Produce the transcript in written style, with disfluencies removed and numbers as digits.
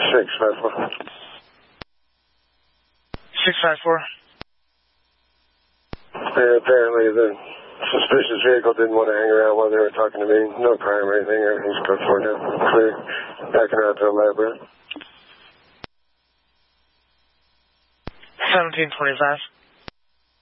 654. 654. Apparently the suspicious vehicle didn't want to hang around while they were talking to me. No crime or anything. Everything's good for now. Clear. Backing out to the lab room. 1725.